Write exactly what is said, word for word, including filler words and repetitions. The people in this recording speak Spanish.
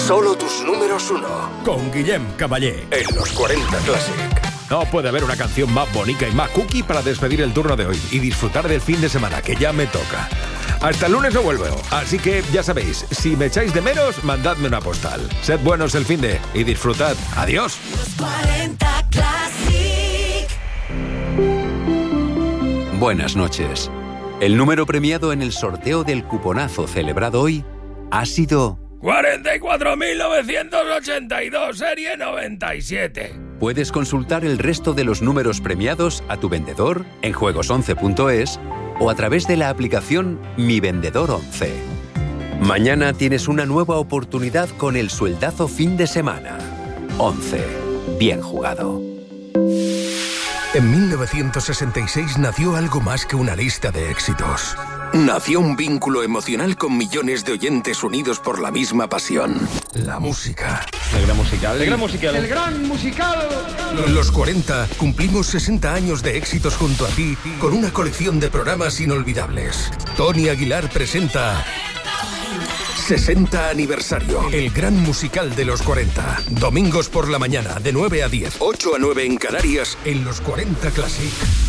Solo tus números uno. Con Guillem Caballé. En los cuarenta Classic. No puede haber una canción más bonita y más cookie para despedir el turno de hoy y disfrutar del fin de semana, que ya me toca. Hasta el lunes no vuelvo, así que ya sabéis, si me echáis de menos, mandadme una postal. Sed buenos el fin de y disfrutad. Adiós. Los cuarenta Classic. Buenas noches. El número premiado en el sorteo del cuponazo celebrado hoy ha sido... cuarenta y cuatro mil novecientos ochenta y dos, serie noventa y siete. Puedes consultar el resto de los números premiados a tu vendedor en juegos once punto es o a través de la aplicación Mi Vendedor once. Mañana tienes una nueva oportunidad con el sueldazo fin de semana. once. Bien jugado. En mil novecientos sesenta y seis nació algo más que una lista de éxitos. Nació un vínculo emocional con millones de oyentes unidos por la misma pasión. La música. El gran musical. El gran musical. El gran musical. Los cuarenta cumplimos sesenta años de éxitos junto a ti con una colección de programas inolvidables. Tony Aguilar presenta sesenta aniversario. El gran musical de los cuarenta. Domingos por la mañana de nueve a diez. ocho a nueve en Canarias. En los cuarenta Classic.